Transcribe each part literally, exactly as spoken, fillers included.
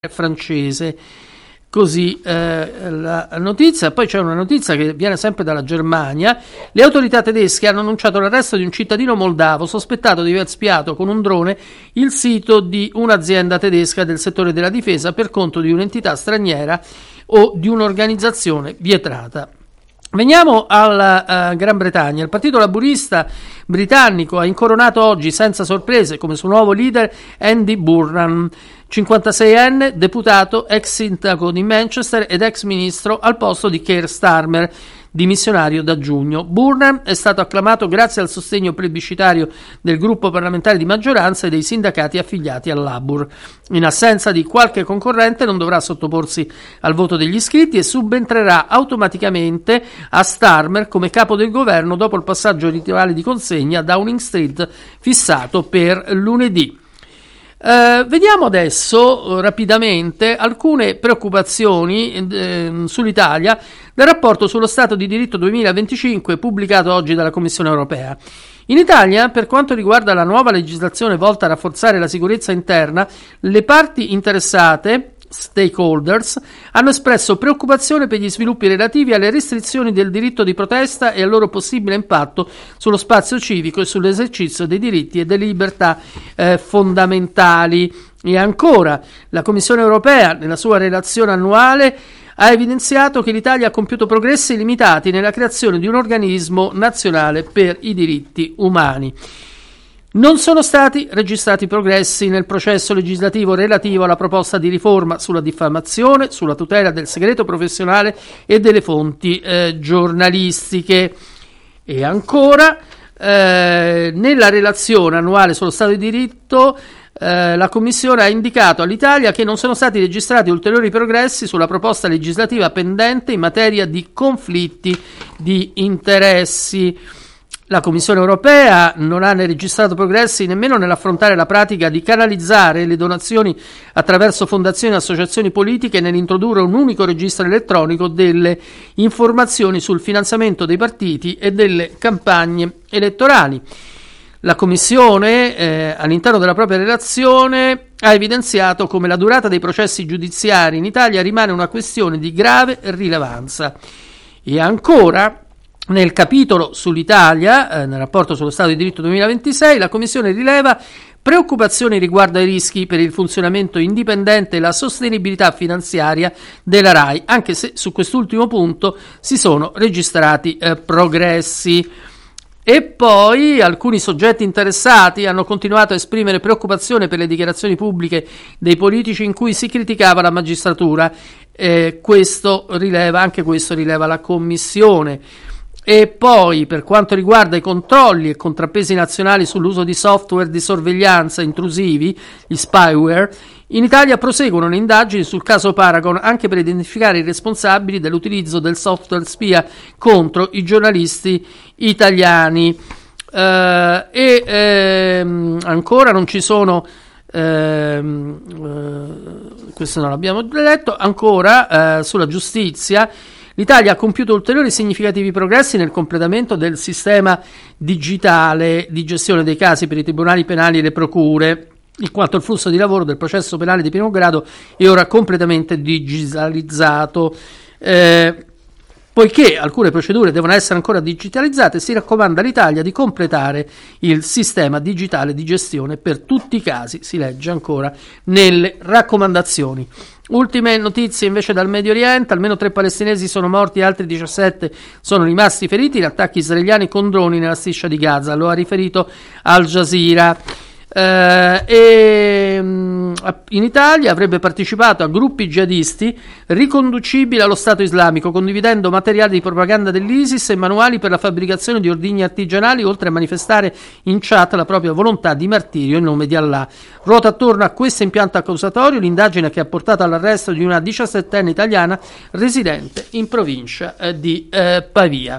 francese. Così eh, la notizia. Poi c'è una notizia che viene sempre dalla Germania. Le autorità tedesche hanno annunciato l'arresto di un cittadino moldavo sospettato di aver spiato con un drone il sito di un'azienda tedesca del settore della difesa per conto di un'entità straniera o di un'organizzazione vietata. Veniamo alla uh, Gran Bretagna. Il partito laburista britannico ha incoronato oggi senza sorprese come suo nuovo leader Andy Burnham, cinquantaseienne, deputato, ex sindaco di Manchester ed ex ministro al posto di Keir Starmer, dimissionario da giugno. Burnham è stato acclamato grazie al sostegno plebiscitario del gruppo parlamentare di maggioranza e dei sindacati affiliati al Labour. In assenza di qualche concorrente non dovrà sottoporsi al voto degli iscritti e subentrerà automaticamente a Starmer come capo del governo dopo il passaggio rituale di consegna a Downing Street fissato per lunedì. Uh, vediamo adesso uh, rapidamente alcune preoccupazioni uh, sull'Italia del rapporto sullo Stato di diritto duemilaventicinque pubblicato oggi dalla Commissione europea. In Italia, per quanto riguarda la nuova legislazione volta a rafforzare la sicurezza interna, le parti interessate, stakeholders, hanno espresso preoccupazione per gli sviluppi relativi alle restrizioni del diritto di protesta e al loro possibile impatto sullo spazio civico e sull'esercizio dei diritti e delle libertà eh, fondamentali. E ancora, la Commissione europea, nella sua relazione annuale, ha evidenziato che l'Italia ha compiuto progressi limitati nella creazione di un organismo nazionale per i diritti umani. Non sono stati registrati progressi nel processo legislativo relativo alla proposta di riforma sulla diffamazione, sulla tutela del segreto professionale e delle fonti eh, giornalistiche. E ancora, eh, nella relazione annuale sullo Stato di diritto, eh, la Commissione ha indicato all'Italia che non sono stati registrati ulteriori progressi sulla proposta legislativa pendente in materia di conflitti di interessi. La Commissione europea non ha registrato progressi nemmeno nell'affrontare la pratica di canalizzare le donazioni attraverso fondazioni e associazioni politiche e nell'introdurre un unico registro elettronico delle informazioni sul finanziamento dei partiti e delle campagne elettorali. La Commissione, eh, all'interno della propria relazione, ha evidenziato come la durata dei processi giudiziari in Italia rimane una questione di grave rilevanza. E ancora, nel capitolo sull'Italia, eh, nel rapporto sullo Stato di diritto duemilaventisei, la Commissione rileva preoccupazioni riguardo ai rischi per il funzionamento indipendente e la sostenibilità finanziaria della RAI, anche se su quest'ultimo punto si sono registrati eh, progressi. E poi alcuni soggetti interessati hanno continuato a esprimere preoccupazione per le dichiarazioni pubbliche dei politici in cui si criticava la magistratura. Eh, questo rileva, anche questo rileva la Commissione. E poi, per quanto riguarda i controlli e contrappesi nazionali sull'uso di software di sorveglianza intrusivi, gli spyware, in Italia proseguono le indagini sul caso Paragon anche per identificare i responsabili dell'utilizzo del software spia contro i giornalisti italiani. Uh, e ehm, ancora non ci sono, ehm, uh, questo non l'abbiamo letto, ancora uh, sulla giustizia. L'Italia ha compiuto ulteriori significativi progressi nel completamento del sistema digitale di gestione dei casi per i tribunali penali e le procure, in quanto il flusso di lavoro del processo penale di primo grado è ora completamente digitalizzato. Eh, poiché alcune procedure devono essere ancora digitalizzate, si raccomanda all'Italia di completare il sistema digitale di gestione per tutti i casi, si legge ancora nelle raccomandazioni. Ultime notizie invece dal Medio Oriente: almeno tre palestinesi sono morti e altri diciassette sono rimasti feriti in attacchi israeliani con droni nella striscia di Gaza, lo ha riferito Al Jazeera. Uh, e um, in Italia avrebbe partecipato a gruppi jihadisti riconducibili allo Stato islamico, condividendo materiali di propaganda dell'ISIS e manuali per la fabbricazione di ordigni artigianali, oltre a manifestare in chat la propria volontà di martirio in nome di Allah. Ruota attorno a questo impianto accusatorio l'indagine che ha portato all'arresto di una diciassettenne italiana residente in provincia eh, di eh, Pavia.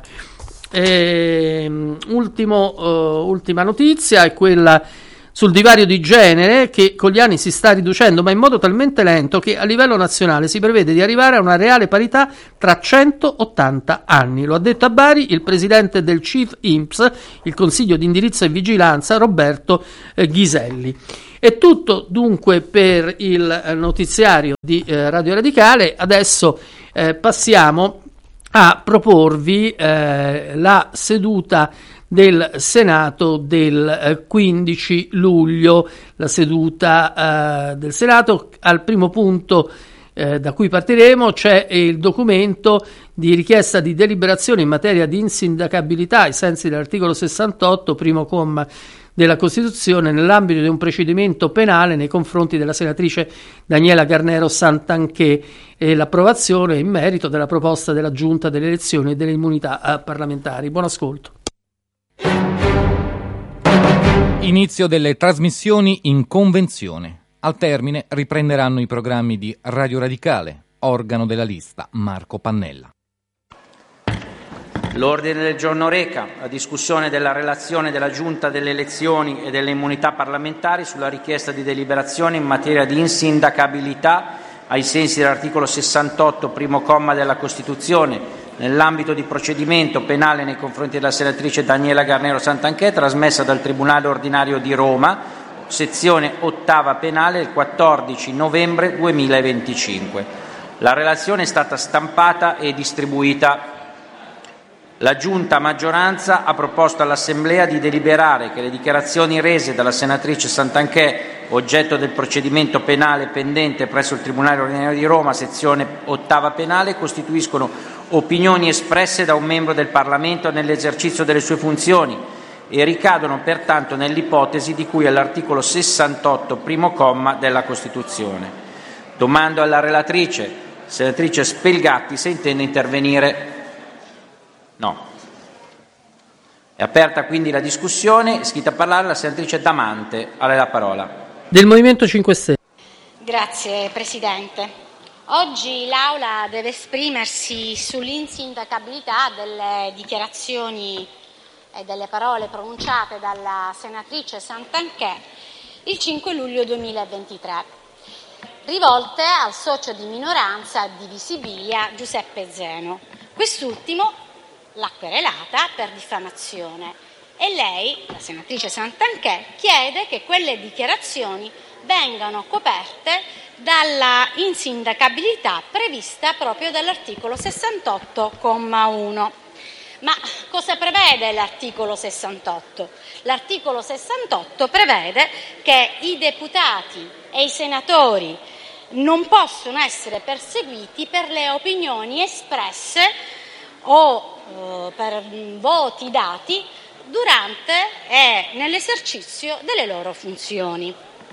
E, um, ultimo, uh, ultima notizia è quella sul divario di genere, che con gli anni si sta riducendo, ma in modo talmente lento che a livello nazionale si prevede di arrivare a una reale parità tra centottanta anni. Lo ha detto a Bari il presidente del C I V I N P S, il Consiglio di Indirizzo e Vigilanza, Roberto eh, Ghiselli. È tutto dunque per il notiziario di eh, Radio Radicale. Adesso eh, passiamo a proporvi eh, la seduta del Senato del eh, quindici luglio, la seduta eh, del Senato. Al primo punto eh, da cui partiremo c'è il documento di richiesta di deliberazione in materia di insindacabilità ai sensi dell'articolo sessantotto, primo comma della Costituzione, nell'ambito di un procedimento penale nei confronti della senatrice Daniela Garnero Santanchè, e l'approvazione in merito della proposta della Giunta delle elezioni e delle immunità eh, parlamentari. Buon ascolto. Inizio delle trasmissioni in convenzione. Al termine riprenderanno i programmi di Radio Radicale, organo della lista Marco Pannella. L'ordine del giorno reca la discussione della relazione della Giunta delle elezioni e delle immunità parlamentari sulla richiesta di deliberazione in materia di insindacabilità ai sensi dell'articolo sessantotto, primo comma della Costituzione, nell'ambito di procedimento penale nei confronti della senatrice Daniela Garnero Santanchè, trasmessa dal Tribunale Ordinario di Roma, sezione ottava penale, il quattordici novembre duemilaventicinque. La relazione è stata stampata e distribuita. La Giunta a maggioranza ha proposto all'Assemblea di deliberare che le dichiarazioni rese dalla senatrice Santanchè, oggetto del procedimento penale pendente presso il Tribunale Ordinario di Roma, sezione ottava penale, costituiscono opinioni espresse da un membro del Parlamento nell'esercizio delle sue funzioni e ricadono pertanto nell'ipotesi di cui all'articolo sessantotto, primo comma della Costituzione. Domando alla relatrice, senatrice Spelgatti, se intende intervenire. No. È aperta quindi la discussione. È iscritta a parlare la senatrice Damante. A lei la parola. Del Movimento cinque Stelle. Grazie Presidente. Oggi l'Aula deve esprimersi sull'insindacabilità delle dichiarazioni e delle parole pronunciate dalla senatrice Santanchè il cinque luglio duemilaventitré, rivolte al socio di minoranza di Visibilia Giuseppe Zeno. Quest'ultimo l'ha querelata per diffamazione e lei, la senatrice Santanchè, chiede che quelle dichiarazioni vengano coperte dalla insindacabilità prevista proprio dall'articolo sessantotto, comma uno. Ma cosa prevede l'articolo sessantotto? L'articolo sessantotto prevede che i deputati e i senatori non possono essere perseguiti per le opinioni espresse o eh, per voti dati durante e nell'esercizio delle loro funzioni.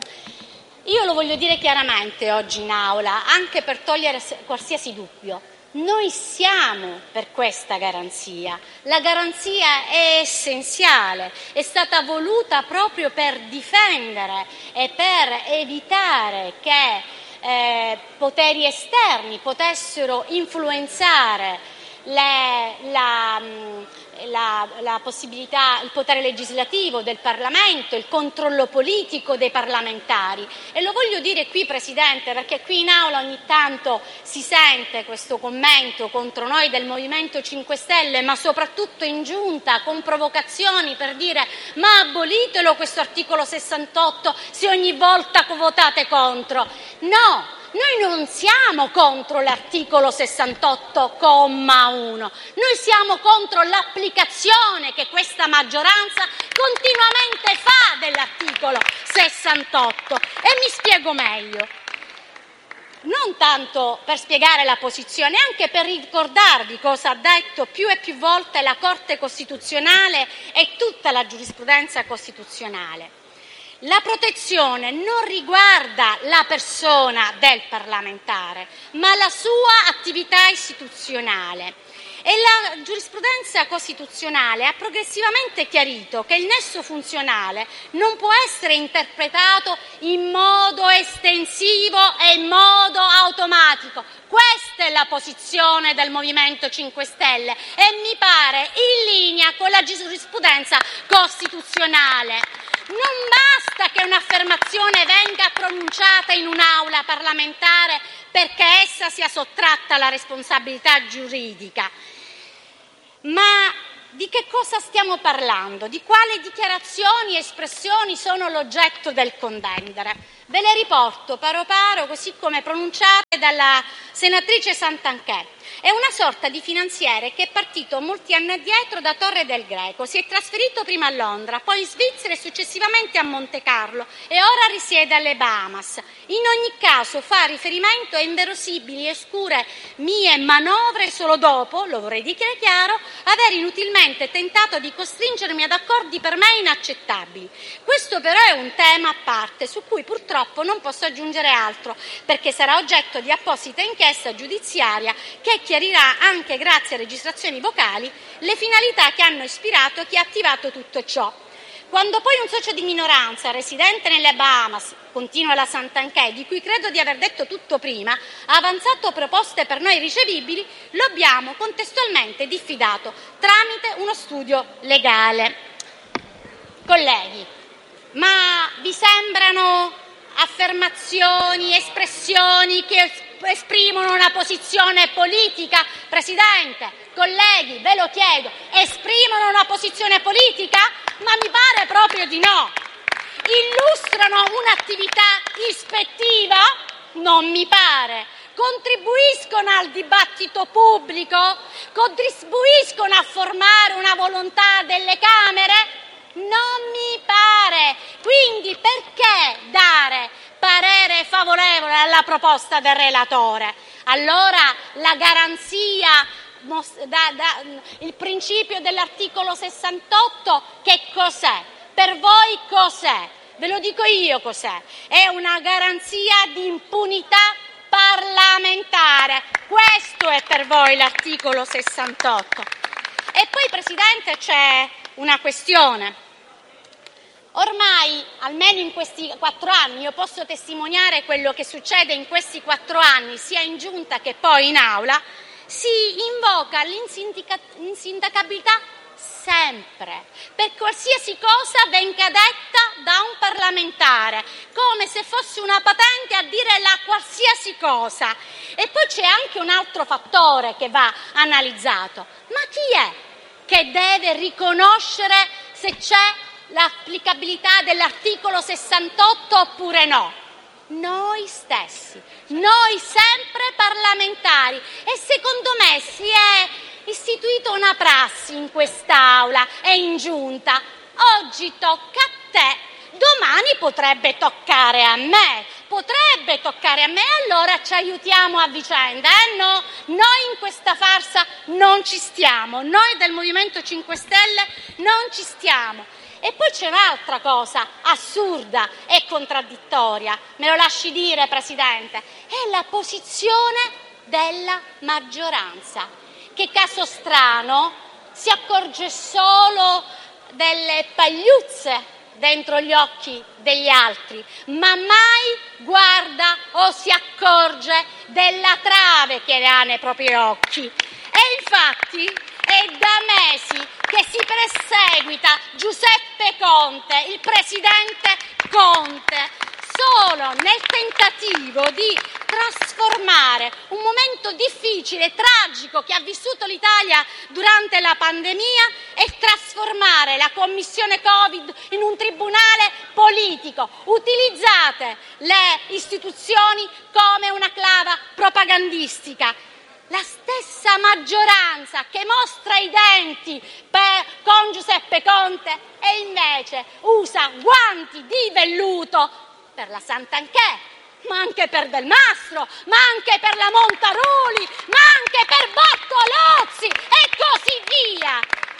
Io lo voglio dire chiaramente oggi in aula, anche per togliere qualsiasi dubbio. Noi siamo per questa garanzia. La garanzia è essenziale, è stata voluta proprio per difendere e per evitare che eh, poteri esterni potessero influenzare Le, la, la, la possibilità, il potere legislativo del Parlamento, il controllo politico dei parlamentari. E lo voglio dire qui, Presidente, perché qui in aula ogni tanto si sente questo commento contro noi del Movimento cinque Stelle, ma soprattutto in Giunta con provocazioni per dire: ma abolitelo questo articolo sessantotto se ogni volta votate contro. No! Noi non siamo contro l'articolo sessantotto, comma uno, noi siamo contro l'applicazione che questa maggioranza continuamente fa dell'articolo sessantotto. E mi spiego meglio. Non tanto per spiegare la posizione, anche per ricordarvi cosa ha detto più e più volte la Corte Costituzionale e tutta la giurisprudenza costituzionale. La protezione non riguarda la persona del parlamentare, ma la sua attività istituzionale. E la giurisprudenza costituzionale ha progressivamente chiarito che il nesso funzionale non può essere interpretato in modo estensivo e in modo automatico. Questa è la posizione del Movimento cinque Stelle e mi pare in linea con la giurisprudenza costituzionale. Non basta che un'affermazione venga pronunciata in un'aula parlamentare perché essa sia sottratta alla responsabilità giuridica, ma di che cosa stiamo parlando? Di quali dichiarazioni e espressioni sono l'oggetto del contendere? Ve le riporto paro paro, così come pronunciate dalla senatrice Santanchè. È una sorta di finanziere che è partito molti anni addietro da Torre del Greco, si è trasferito prima a Londra, poi in Svizzera e successivamente a Monte Carlo e ora risiede alle Bahamas. In ogni caso fa riferimento a inverosimili e oscure mie manovre solo dopo, lo vorrei dire chiaro, aver inutilmente tentato di costringermi ad accordi per me inaccettabili. Questo però è un tema a parte su cui purtroppo non posso aggiungere altro, perché sarà oggetto di apposita inchiesta giudiziaria che chiarirà, anche grazie a registrazioni vocali, le finalità che hanno ispirato chi ha attivato tutto ciò. Quando poi un socio di minoranza, residente nelle Bahamas, continua la Santanchè, di cui credo di aver detto tutto prima, ha avanzato proposte per noi ricevibili, lo abbiamo contestualmente diffidato tramite uno studio legale. Colleghi, ma vi sembrano affermazioni, espressioni che esprimono una posizione politica? Presidente, colleghi, ve lo chiedo, esprimono una posizione politica? Ma mi pare proprio di no. Illustrano un'attività ispettiva? Non mi pare. Contribuiscono al dibattito pubblico? Contribuiscono a formare una volontà delle Camere? Non mi pare. Quindi perché dare parere favorevole alla proposta del relatore? Allora la garanzia, da, da, il principio dell'articolo sessantotto che cos'è? Per voi cos'è? Ve lo dico io cos'è. È una garanzia di impunità parlamentare. Questo è per voi l'articolo sessantotto. E poi, Presidente, c'è una questione. Ormai, almeno in questi quattro anni, io posso testimoniare quello che succede in questi quattro anni, sia in giunta che poi in aula, si invoca l'insindacabilità sempre, per qualsiasi cosa venga detta da un parlamentare, come se fosse una patente a dire la qualsiasi cosa. E poi c'è anche un altro fattore che va analizzato. Ma chi è che deve riconoscere se c'è l'applicabilità dell'articolo sessantotto oppure no? Noi stessi, noi sempre parlamentari. E secondo me si è istituita una prassi in quest'Aula e in Giunta. Oggi tocca a te, domani potrebbe toccare a me, potrebbe toccare a me, allora ci aiutiamo a vicenda, eh? No, noi in questa farsa non ci stiamo, noi del Movimento cinque Stelle non ci stiamo. E poi c'è un'altra cosa assurda e contraddittoria, me lo lasci dire, Presidente, è la posizione della maggioranza, che caso strano si accorge solo delle pagliuzze dentro gli occhi degli altri, ma mai guarda o si accorge della trave che le ha nei propri occhi. E infatti è da mesi che si perseguita Giuseppe Conte, il presidente Conte, solo nel tentativo di trasformare un momento difficile, tragico, che ha vissuto l'Italia durante la pandemia e trasformare la commissione Covid in un tribunale politico. Utilizzate le istituzioni come una clava propagandistica. La stessa maggioranza che mostra i denti per, con Giuseppe Conte e invece usa guanti di velluto per la Santanchè, ma anche per Del Mastro, ma anche per la Montaruli, ma anche per Bortolozzi e così via.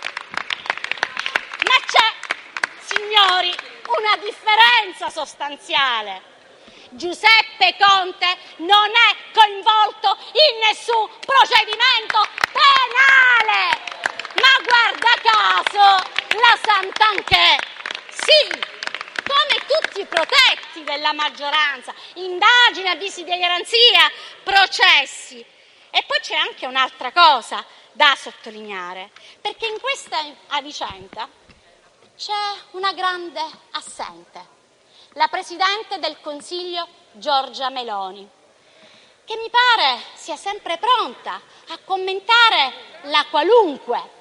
Ma c'è, signori, una differenza sostanziale. Giuseppe Conte non è coinvolto in nessun procedimento penale, ma guarda caso la Santanchè sì, come tutti i protetti della maggioranza, indagini, avvisi di garanzia, processi. E poi c'è anche un'altra cosa da sottolineare, perché in questa vicenda c'è una grande assente, la Presidente del Consiglio Giorgia Meloni, che mi pare sia sempre pronta a commentare la qualunque,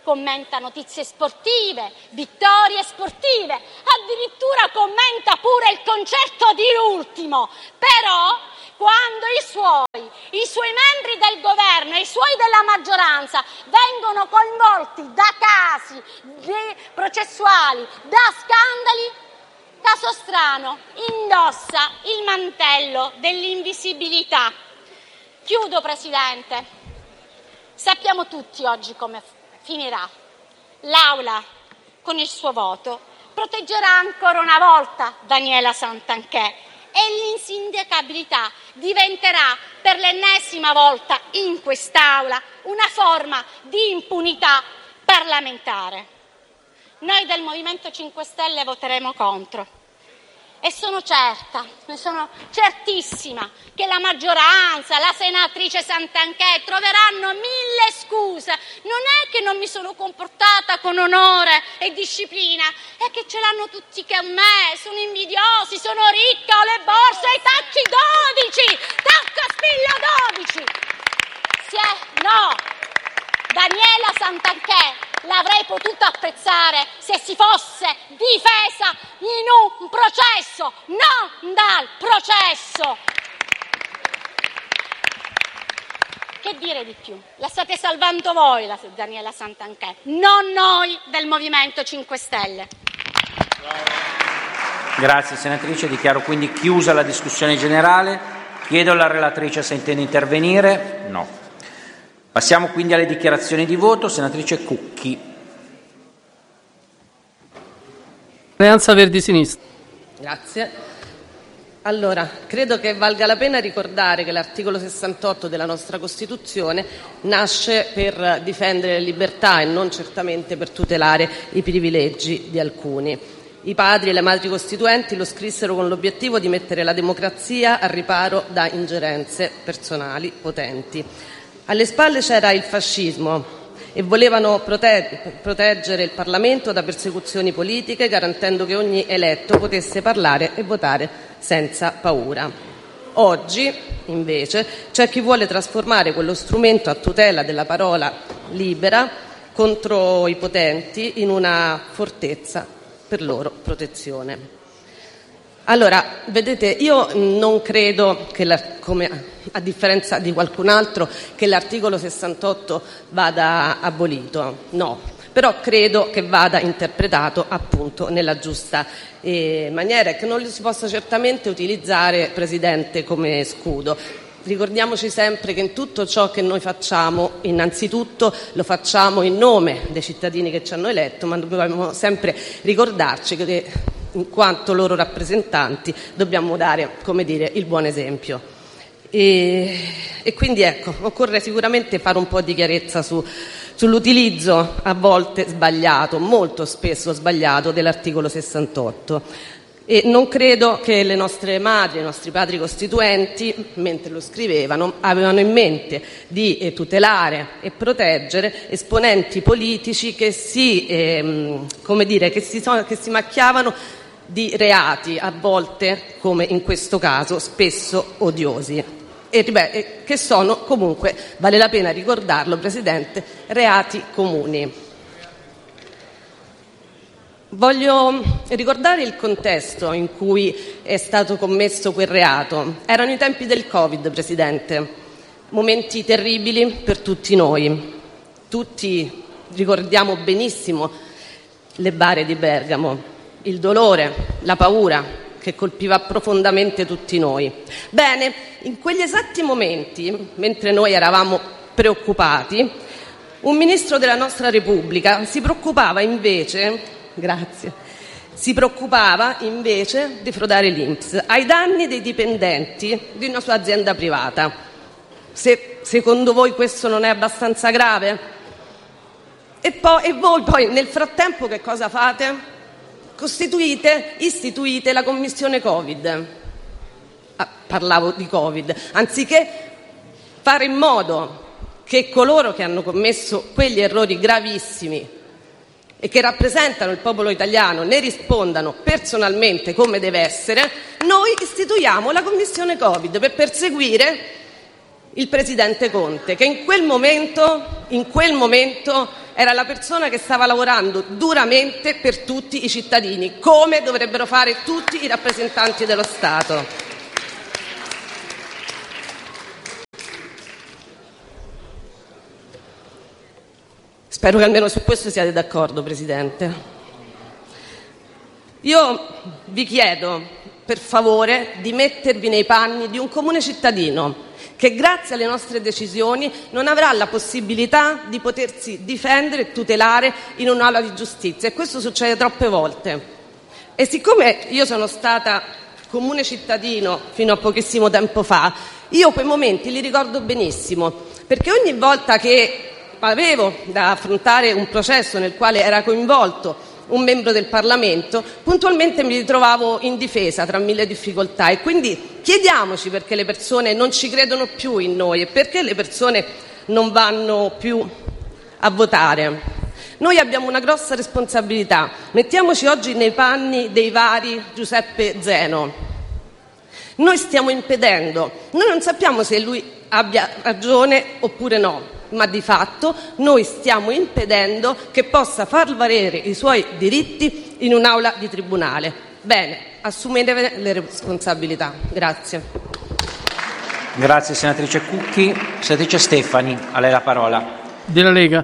commenta notizie sportive, vittorie sportive, addirittura commenta pure il concerto di Ultimo. Però quando i suoi, i suoi membri del governo e i suoi della maggioranza vengono coinvolti da casi processuali, da scandali, caso strano, indossa il mantello dell'invisibilità. Chiudo, Presidente. Sappiamo tutti oggi come finirà. L'Aula, con il suo voto, proteggerà ancora una volta Daniela Santanchè e l'insindacabilità diventerà per l'ennesima volta in quest'Aula una forma di impunità parlamentare. Noi del Movimento cinque Stelle voteremo contro e sono certa, sono certissima che la maggioranza, la senatrice Santanchè troveranno mille scuse. Non è che non mi sono comportata con onore e disciplina, è che ce l'hanno tutti con me, sono invidiosi, sono ricca, ho le borse, i tacchi dodici, tacca spilla dodici. Si è, no, Daniela Santanchè l'avrei potuta apprezzare se si fosse difesa in un processo, non dal processo. Che dire di più? La state salvando voi, la Daniela Santanchè, non noi del Movimento cinque Stelle. Grazie senatrice, dichiaro quindi chiusa la discussione generale. Chiedo alla relatrice se intende intervenire. No. Passiamo quindi alle dichiarazioni di voto. Senatrice Cucchi. Alleanza Verdi Sinistra. Grazie. Allora, credo che valga la pena ricordare che l'articolo sessantotto della nostra Costituzione nasce per difendere le libertà e non certamente per tutelare i privilegi di alcuni. I padri e le madri costituenti lo scrissero con l'obiettivo di mettere la democrazia al riparo da ingerenze personali potenti. Alle spalle c'era il fascismo e volevano prote- proteggere il Parlamento da persecuzioni politiche, garantendo che ogni eletto potesse parlare e votare senza paura. Oggi, invece, c'è chi vuole trasformare quello strumento a tutela della parola libera contro i potenti in una fortezza per loro protezione. Allora, vedete, io non credo che, la, come a differenza di qualcun altro, che l'articolo sessantotto vada abolito, no, però credo che vada interpretato appunto nella giusta eh, maniera e che non lo si possa certamente utilizzare, Presidente, come scudo. Ricordiamoci sempre che in tutto ciò che noi facciamo, innanzitutto lo facciamo in nome dei cittadini che ci hanno eletto, ma dobbiamo sempre ricordarci che in quanto loro rappresentanti dobbiamo dare, come dire, il buon esempio. E, e quindi ecco, occorre sicuramente fare un po' di chiarezza su, sull'utilizzo a volte sbagliato, molto spesso sbagliato, dell'articolo sessantotto. E non credo che le nostre madri e i nostri padri costituenti, mentre lo scrivevano, avevano in mente di eh, tutelare e proteggere esponenti politici che si, ehm, come dire, che si, so, che si macchiavano di reati, a volte, come in questo caso, spesso odiosi. E ripeto, che sono comunque, vale la pena ricordarlo, Presidente, reati comuni. Voglio ricordare il contesto in cui è stato commesso quel reato. Erano i tempi del Covid, Presidente, momenti terribili per tutti noi. Tutti ricordiamo benissimo le bare di Bergamo, il dolore, la paura che colpiva profondamente tutti noi. Bene, in quegli esatti momenti, mentre noi eravamo preoccupati, un ministro della nostra Repubblica si preoccupava invece Grazie. Si preoccupava invece di frodare l'I N P S ai danni dei dipendenti di una sua azienda privata. Se, secondo voi questo non è abbastanza grave? E, poi, e voi poi nel frattempo che cosa fate? Costituite, istituite la commissione Covid. Ah, parlavo di Covid. Anziché fare in modo che coloro che hanno commesso quegli errori gravissimi e che rappresentano il popolo italiano ne rispondano personalmente come deve essere, noi istituiamo la commissione Covid per perseguire il presidente Conte, che in quel momento, in quel momento era la persona che stava lavorando duramente per tutti i cittadini, come dovrebbero fare tutti i rappresentanti dello Stato. Spero che almeno su questo siate d'accordo, Presidente. Io vi chiedo, per favore, di mettervi nei panni di un comune cittadino che grazie alle nostre decisioni non avrà la possibilità di potersi difendere e tutelare in un'aula di giustizia, e questo succede troppe volte. E siccome io sono stata comune cittadino fino a pochissimo tempo fa, io quei momenti li ricordo benissimo, perché ogni volta che avevo da affrontare un processo nel quale era coinvolto un membro del Parlamento, puntualmente mi ritrovavo in difesa tra mille difficoltà. E quindi chiediamoci perché le persone non ci credono più in noi e perché le persone non vanno più a votare. Noi abbiamo una grossa responsabilità. Mettiamoci oggi nei panni dei vari Giuseppe Zeno. Noi stiamo impedendo, noi non sappiamo se lui abbia ragione oppure no, ma di fatto noi stiamo impedendo che possa far valere i suoi diritti in un'aula di tribunale. Bene, assumetevi le responsabilità. Grazie. Grazie senatrice Cucchi. Senatrice Stefani, a lei la parola. Della Lega.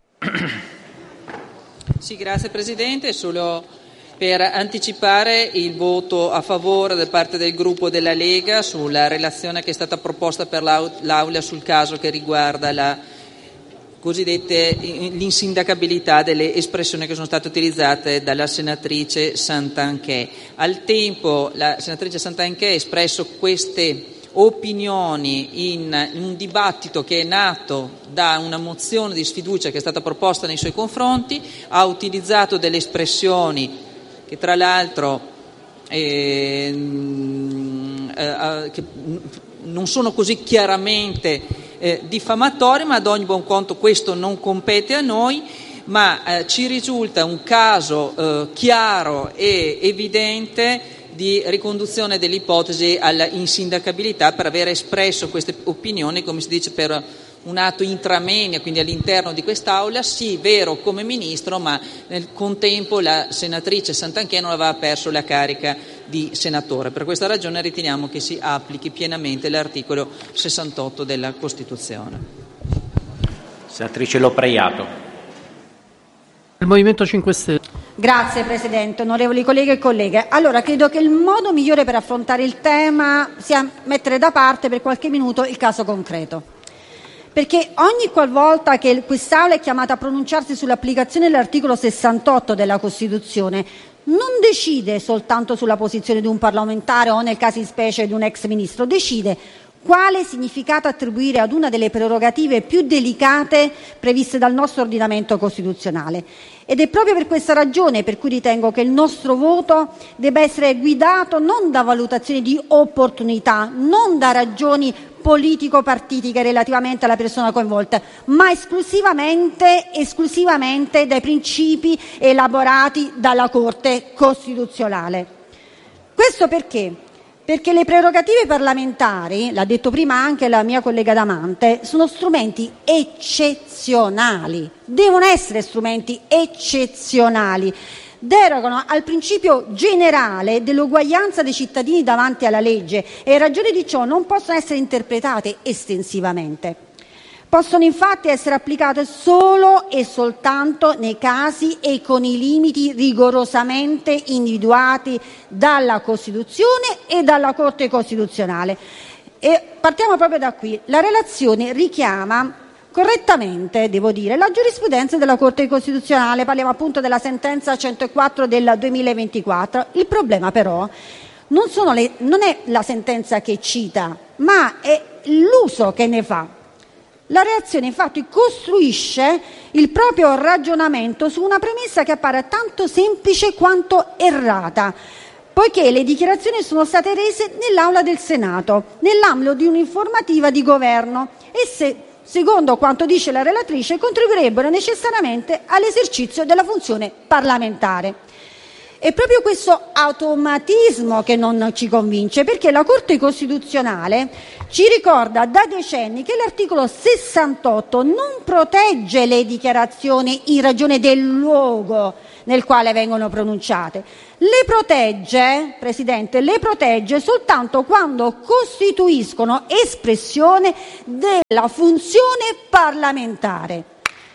Sì, grazie Presidente. Solo per anticipare il voto a favore da parte del gruppo della Lega sulla relazione che è stata proposta per l'Aula sul caso che riguarda la cosiddette l'insindacabilità delle espressioni che sono state utilizzate dalla senatrice Santanchè. Al tempo la senatrice Santanchè ha espresso queste opinioni in, in un dibattito che è nato da una mozione di sfiducia che è stata proposta nei suoi confronti, ha utilizzato delle espressioni che tra l'altro eh, eh, che non sono così chiaramente Eh, diffamatorie, ma ad ogni buon conto questo non compete a noi, ma eh, ci risulta un caso eh, chiaro e evidente di riconduzione dell'ipotesi alla insindacabilità per aver espresso queste opinioni, come si dice, per un atto intramoenia, quindi all'interno di quest'Aula, sì, vero come Ministro, ma nel contempo la senatrice Santanchè non aveva perso la carica di senatore. Per questa ragione riteniamo che si applichi pienamente l'articolo sessantotto della Costituzione. Senatrice Lopreiato. Il Movimento cinque Stelle. Grazie Presidente, onorevoli colleghi e colleghe. Allora, credo che il modo migliore per affrontare il tema sia mettere da parte per qualche minuto il caso concreto. Perché ogni qualvolta che quest'Aula è chiamata a pronunciarsi sull'applicazione dell'articolo sessantotto della Costituzione, non decide soltanto sulla posizione di un parlamentare o, nel caso in specie, di un ex ministro, decide quale significato attribuire ad una delle prerogative più delicate previste dal nostro ordinamento costituzionale. Ed è proprio per questa ragione per cui ritengo che il nostro voto debba essere guidato non da valutazioni di opportunità, non da ragioni politico-partitiche relativamente alla persona coinvolta, ma esclusivamente, esclusivamente dai principi elaborati dalla Corte Costituzionale. Questo perché? Perché le prerogative parlamentari, l'ha detto prima anche la mia collega Damante, sono strumenti eccezionali, devono essere strumenti eccezionali, derogano al principio generale dell'uguaglianza dei cittadini davanti alla legge e in ragione di ciò non possono essere interpretate estensivamente. Possono infatti essere applicate solo e soltanto nei casi e con i limiti rigorosamente individuati dalla Costituzione e dalla Corte Costituzionale. E partiamo proprio da qui. La relazione richiama correttamente, devo dire, la giurisprudenza della Corte Costituzionale. Parliamo appunto della sentenza centoquattro del duemilaventiquattro. Il problema però non, sono le, non è la sentenza che cita, ma è l'uso che ne fa. La relazione infatti costruisce il proprio ragionamento su una premessa che appare tanto semplice quanto errata, poiché le dichiarazioni sono state rese nell'Aula del Senato, nell'ambito di un'informativa di governo, e se, secondo quanto dice la relatrice, contribuirebbero necessariamente all'esercizio della funzione parlamentare. È proprio questo automatismo che non ci convince, perché la Corte Costituzionale ci ricorda da decenni che l'articolo sessantotto non protegge le dichiarazioni in ragione del luogo nel quale vengono pronunciate. Le protegge, Presidente, le protegge soltanto quando costituiscono espressione della funzione parlamentare.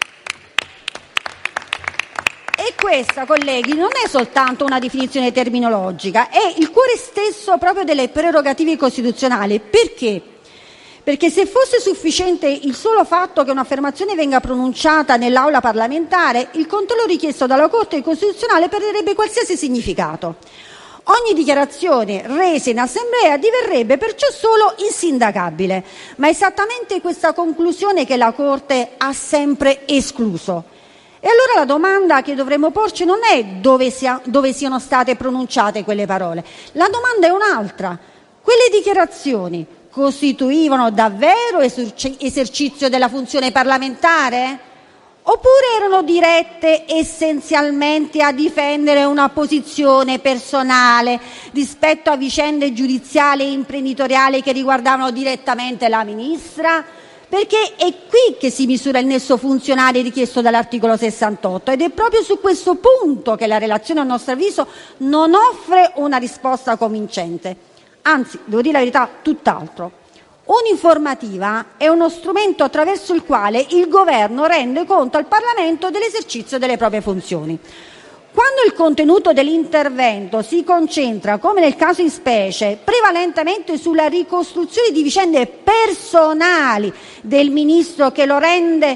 E questa, colleghi, non è soltanto una definizione terminologica, è il cuore stesso proprio delle prerogative costituzionali. Perché? Perché se fosse sufficiente il solo fatto che un'affermazione venga pronunciata nell'aula parlamentare, il controllo richiesto dalla Corte Costituzionale perderebbe qualsiasi significato. Ogni dichiarazione resa in assemblea diverrebbe perciò solo insindacabile, ma è esattamente questa conclusione che la Corte ha sempre escluso. E allora la domanda che dovremmo porci non è dove, sia, dove siano state pronunciate quelle parole, la domanda è un'altra. Quelle dichiarazioni costituivano davvero esercizio della funzione parlamentare? Oppure erano dirette essenzialmente a difendere una posizione personale rispetto a vicende giudiziali e imprenditoriali che riguardavano direttamente la ministra? Perché è qui che si misura il nesso funzionale richiesto dall'articolo sessantotto ed è proprio su questo punto che la relazione, a nostro avviso, non offre una risposta convincente. Anzi, devo dire la verità, tutt'altro. Un'informativa è uno strumento attraverso il quale il governo rende conto al Parlamento dell'esercizio delle proprie funzioni. Quando il contenuto dell'intervento si concentra, come nel caso in specie, prevalentemente sulla ricostruzione di vicende personali del ministro che lo rende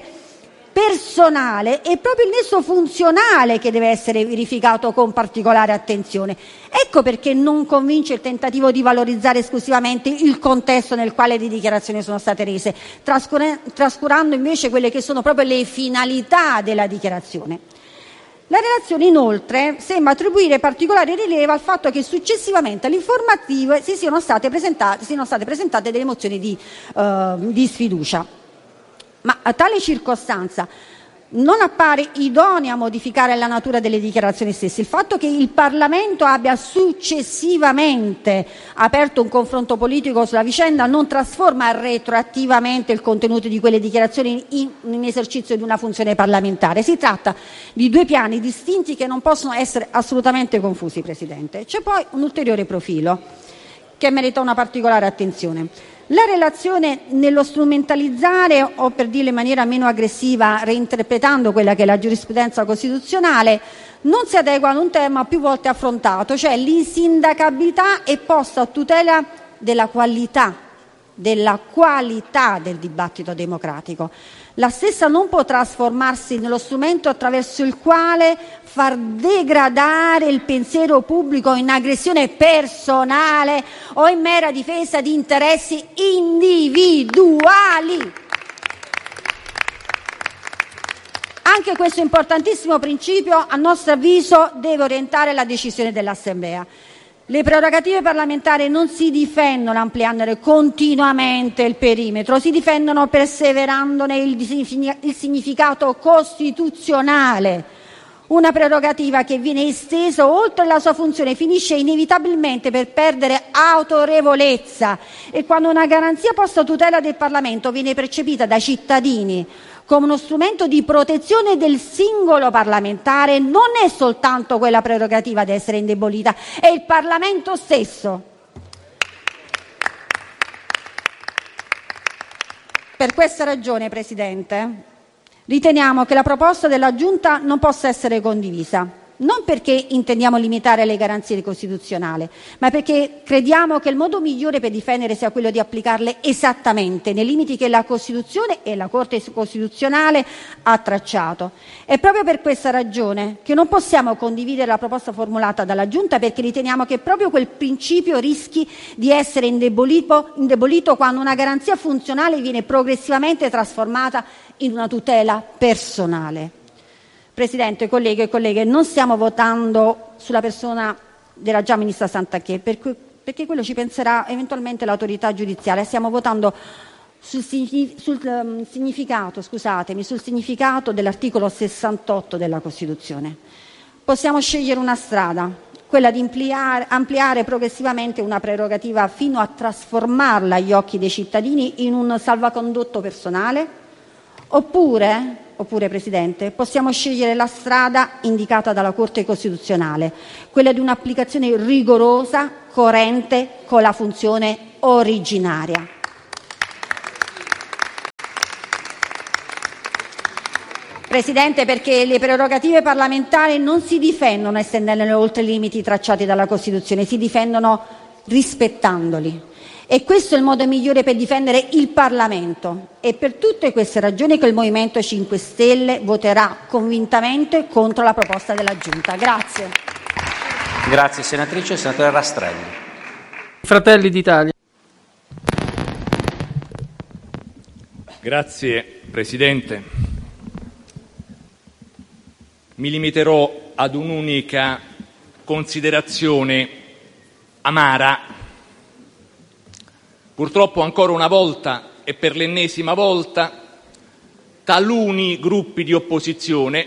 personale, è proprio il nesso funzionale che deve essere verificato con particolare attenzione. Ecco perché non convince il tentativo di valorizzare esclusivamente il contesto nel quale le dichiarazioni sono state rese, trascurando invece quelle che sono proprio le finalità della dichiarazione. La relazione inoltre sembra attribuire particolare rilievo al fatto che successivamente alle informative si siano state presentate, siano state presentate delle mozioni di, uh, di sfiducia. Ma a tale circostanza non appare idonea a modificare la natura delle dichiarazioni stesse. Il fatto che il Parlamento abbia successivamente aperto un confronto politico sulla vicenda non trasforma retroattivamente il contenuto di quelle dichiarazioni in, in esercizio di una funzione parlamentare. Si tratta di due piani distinti che non possono essere assolutamente confusi, Presidente. C'è poi un ulteriore profilo che merita una particolare attenzione. La relazione, nello strumentalizzare, o per dirlo in maniera meno aggressiva, reinterpretando quella che è la giurisprudenza costituzionale, non si adegua ad un tema più volte affrontato, cioè l'insindacabilità è posta a tutela della qualità, della qualità del dibattito democratico. La stessa non può trasformarsi nello strumento attraverso il quale far degradare il pensiero pubblico in aggressione personale o in mera difesa di interessi individuali. Anche questo importantissimo principio, a nostro avviso, deve orientare la decisione dell'Assemblea. Le prerogative parlamentari non si difendono ampliandone continuamente il perimetro, si difendono perseverandone il, il significato costituzionale. Una prerogativa che viene estesa oltre la sua funzione finisce inevitabilmente per perdere autorevolezza e quando una garanzia posta a tutela del Parlamento viene percepita dai cittadini come uno strumento di protezione del singolo parlamentare, non è soltanto quella prerogativa ad essere indebolita, è il Parlamento stesso. Per questa ragione, Presidente, riteniamo che la proposta della Giunta non possa essere condivisa. Non perché intendiamo limitare le garanzie costituzionali, ma perché crediamo che il modo migliore per difendere sia quello di applicarle esattamente nei limiti che la Costituzione e la Corte Costituzionale ha tracciato. È proprio per questa ragione che non possiamo condividere la proposta formulata dalla Giunta, perché riteniamo che proprio quel principio rischi di essere indebolito, indebolito quando una garanzia funzionale viene progressivamente trasformata in una tutela personale. Presidente, colleghi e colleghe, non stiamo votando sulla persona della già ministra Santanchè, perché quello ci penserà eventualmente l'autorità giudiziaria. Stiamo votando sul, sul um, significato, scusatemi, sul significato dell'articolo sessantotto della Costituzione. possiamo scegliere una strada, quella di ampliare, ampliare progressivamente una prerogativa fino a trasformarla agli occhi dei cittadini in un salvacondotto personale, oppure, oppure Presidente, possiamo scegliere la strada indicata dalla Corte Costituzionale, quella di un'applicazione rigorosa, coerente con la funzione originaria. Presidente, perché le prerogative parlamentari non si difendono estendendole oltre i limiti tracciati dalla Costituzione, si difendono rispettandoli. E questo è il modo migliore per difendere il Parlamento. E per tutte queste ragioni che il Movimento cinque Stelle voterà convintamente contro la proposta della Giunta. Grazie. Grazie senatrice. Senatore Rastrelli. Fratelli d'Italia. Grazie Presidente. Mi limiterò ad un'unica considerazione amara. Purtroppo ancora una volta e per l'ennesima volta taluni gruppi di opposizione,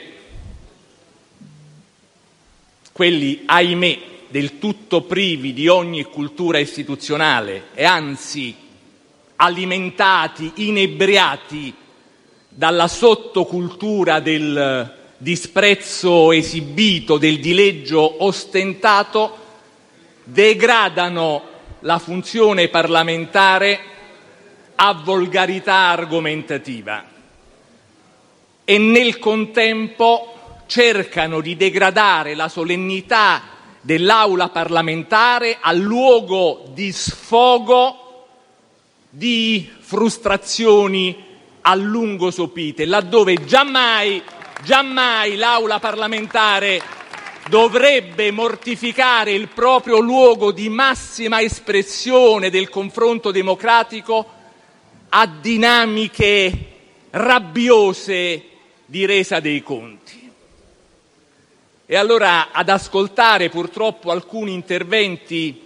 quelli ahimè del tutto privi di ogni cultura istituzionale e anzi alimentati, inebriati dalla sottocultura del disprezzo esibito, del dileggio ostentato, degradano la funzione parlamentare a volgarità argomentativa e nel contempo cercano di degradare la solennità dell'aula parlamentare a luogo di sfogo di frustrazioni a lungo sopite, laddove giammai Giammai l'aula parlamentare dovrebbe mortificare il proprio luogo di massima espressione del confronto democratico a dinamiche rabbiose di resa dei conti. E allora, ad ascoltare purtroppo alcuni interventi,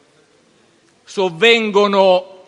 sovvengono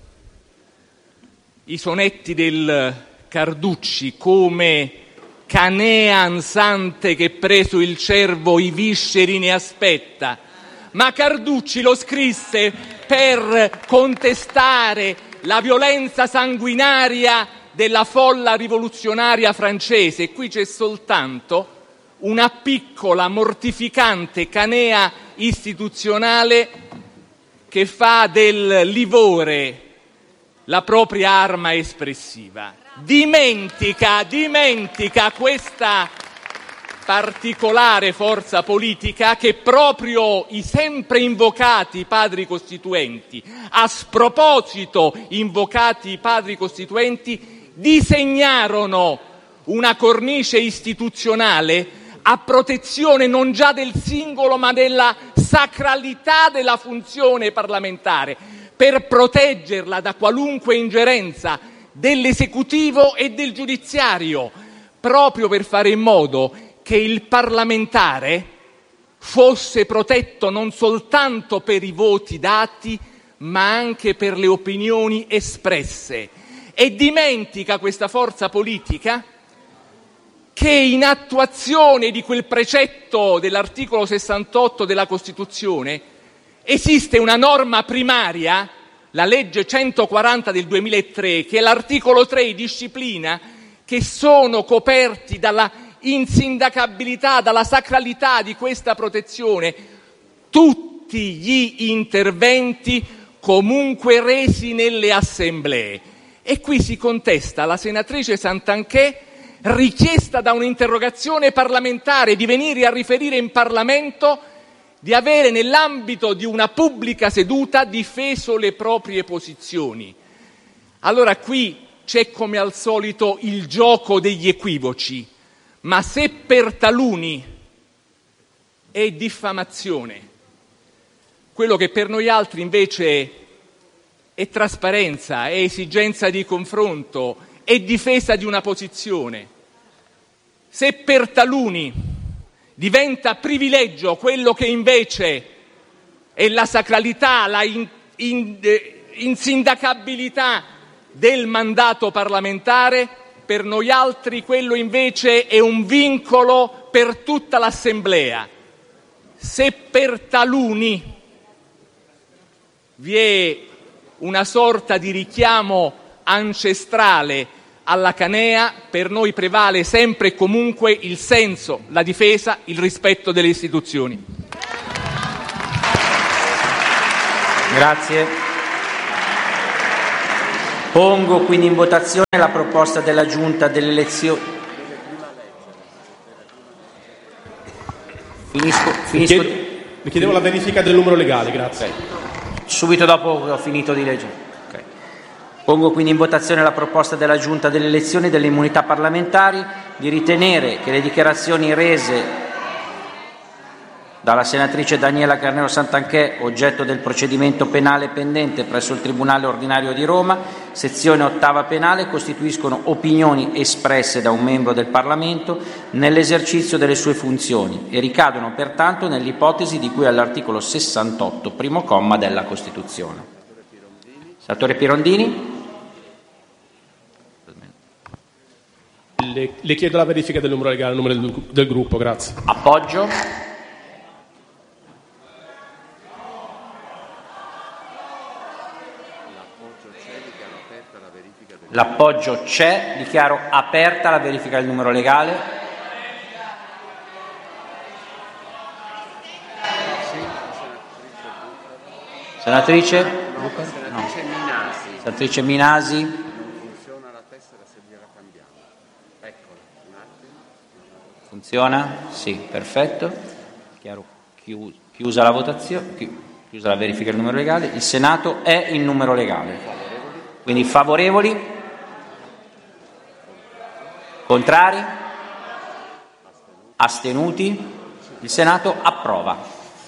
i sonetti del Carducci come canea ansante che preso il cervo i visceri ne aspetta. Ma Carducci lo scrisse per contestare la violenza sanguinaria della folla rivoluzionaria francese. E qui c'è soltanto una piccola, mortificante canea istituzionale che fa del livore la propria arma espressiva. Dimentica, dimentica questa particolare forza politica che proprio i sempre invocati padri costituenti, a sproposito invocati padri costituenti, disegnarono una cornice istituzionale a protezione non già del singolo ma della sacralità della funzione parlamentare, per proteggerla da qualunque ingerenza dell'esecutivo e del giudiziario, proprio per fare in modo che il parlamentare fosse protetto non soltanto per i voti dati, ma anche per le opinioni espresse. E dimentica questa forza politica che in attuazione di quel precetto dell'articolo sessantotto della Costituzione esiste una norma primaria, la legge centoquaranta del duemilatré, che all'articolo tre disciplina che sono coperti dalla insindacabilità, dalla sacralità di questa protezione tutti gli interventi comunque resi nelle assemblee. E qui si contesta alla senatrice Santanchè, richiesta da un'interrogazione parlamentare, di venire a riferire in Parlamento, di avere nell'ambito di una pubblica seduta difeso le proprie posizioni. Allora qui c'è come al solito il gioco degli equivoci, ma se per taluni è diffamazione, quello che per noi altri invece è trasparenza, è esigenza di confronto, è difesa di una posizione, se per taluni diventa privilegio quello che invece è la sacralità, la in, in, insindacabilità del mandato parlamentare, per noi altri quello invece è un vincolo per tutta l'Assemblea. Se per taluni vi è una sorta di richiamo ancestrale alla canea, per noi prevale sempre e comunque il senso, la difesa, il rispetto delle istituzioni. Grazie. Pongo quindi in votazione la proposta della Giunta delle elezioni. Finisco, finisco. Mi chiedevo la verifica del numero legale, grazie. Okay. Subito dopo che ho finito di leggere. Okay. Pongo quindi in votazione la proposta della Giunta delle elezioni e delle immunità parlamentari di ritenere che le dichiarazioni rese dalla senatrice Daniela Carnero Santanchè, oggetto del procedimento penale pendente presso il Tribunale Ordinario di Roma, sezione ottava penale, costituiscono opinioni espresse da un membro del Parlamento nell'esercizio delle sue funzioni e ricadono pertanto nell'ipotesi di cui all'articolo sessantotto, primo comma della Costituzione. Senatore Pirondini. Le, le chiedo la verifica del numero legale, il numero del, del gruppo, grazie. Appoggio. L'appoggio c'è, dichiaro aperta la verifica del numero legale. Senatrice? No. Senatrice Minasi? Non funziona la tessera, se gliela cambiamo. Eccola, un attimo. Funziona? Sì, perfetto. Dichiaro chiusa la votazione, chiusa la verifica del numero legale. Il Senato è in numero legale. Quindi favorevoli? Contrari? Astenuti? Il Senato approva.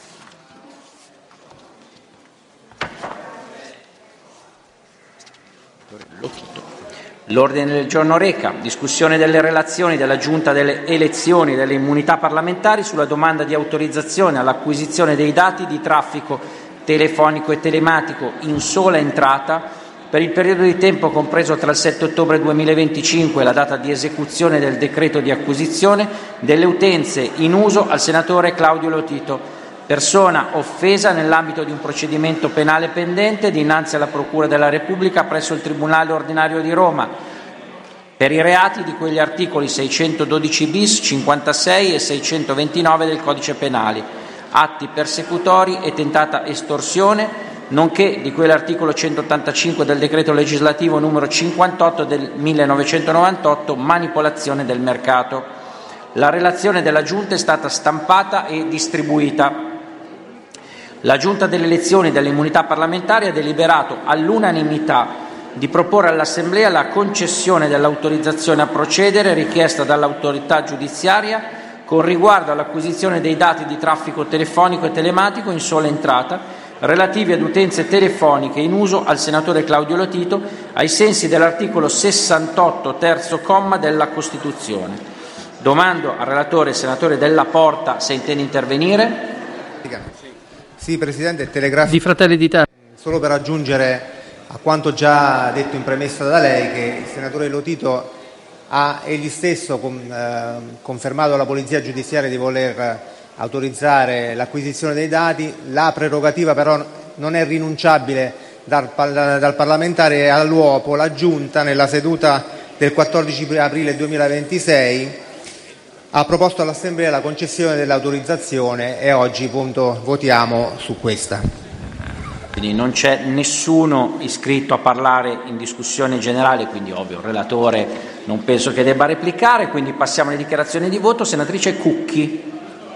L'ordine del giorno reca discussione delle relazioni della Giunta delle elezioni e delle immunità parlamentari sulla domanda di autorizzazione all'acquisizione dei dati di traffico telefonico e telematico in sola entrata per il periodo di tempo compreso tra il sette ottobre duemilaventicinque e la data di esecuzione del decreto di acquisizione delle utenze in uso al senatore Claudio Lotito, persona offesa nell'ambito di un procedimento penale pendente dinanzi alla Procura della Repubblica presso il Tribunale Ordinario di Roma, per i reati di cui gli articoli seicentododici bis, cinquantasei e seicentoventinove del Codice Penale, atti persecutori e tentata estorsione, nonché di quell'articolo centottantacinque del decreto legislativo numero cinquantotto del millenovecentonovantotto, manipolazione del mercato. La relazione della Giunta è stata stampata e distribuita. La Giunta delle elezioni e delle immunità parlamentari ha deliberato all'unanimità di proporre all'Assemblea la concessione dell'autorizzazione a procedere richiesta dall'autorità giudiziaria con riguardo all'acquisizione dei dati di traffico telefonico e telematico in sola entrata relativi ad utenze telefoniche in uso al senatore Claudio Lotito ai sensi dell'articolo sessantotto terzo comma della Costituzione. Domando al relatore, senatore Della Porta, se intende intervenire. Sì, Presidente, telegrafico. Di Fratelli d'Italia. Solo per aggiungere a quanto già detto in premessa da lei, che il senatore Lotito ha egli stesso con, eh, confermato alla Polizia Giudiziaria di voler autorizzare l'acquisizione dei dati. La prerogativa però non è rinunciabile dal, dal parlamentare e all'uopo la Giunta nella seduta del quattordici aprile duemilaventisei ha proposto all'Assemblea la concessione dell'autorizzazione e oggi appunto votiamo su questa. Quindi non c'è nessuno iscritto a parlare in discussione generale, quindi ovvio il relatore non penso che debba replicare, quindi passiamo alle dichiarazioni di voto. Senatrice Cucchi.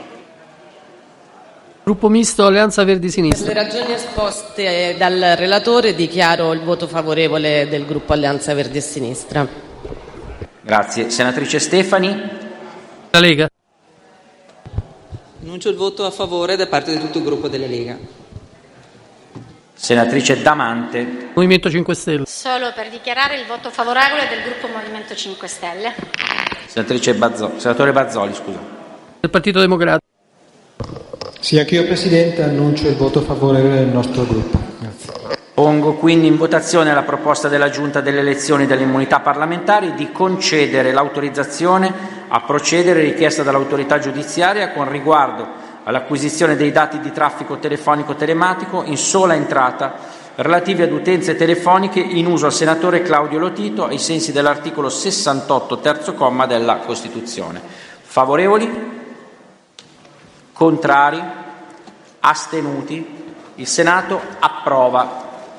Gruppo misto Alleanza Verdi Sinistra. Per le ragioni esposte dal relatore dichiaro il voto favorevole del gruppo Alleanza Verdi e Sinistra. Grazie. Senatrice Stefani. La Lega. Annuncio il voto a favore da parte di tutto il gruppo della Lega. Senatrice Damante. Movimento cinque Stelle. Solo per dichiarare il voto favorevole del gruppo Movimento cinque Stelle. Senatrice Bazzoli. Senatore Bazzoli, scusa. Del Partito Democratico. Sì, anch'io Presidente annuncio il voto favorevole del nostro gruppo. Grazie. Pongo quindi in votazione la proposta della Giunta delle elezioni e delle immunità parlamentari di concedere l'autorizzazione a procedere richiesta dall'autorità giudiziaria con riguardo all'acquisizione dei dati di traffico telefonico telematico in sola entrata relativi ad utenze telefoniche in uso al senatore Claudio Lotito ai sensi dell'articolo sessantotto terzo comma della Costituzione. Favorevoli? Contrari? Astenuti? Il Senato approva.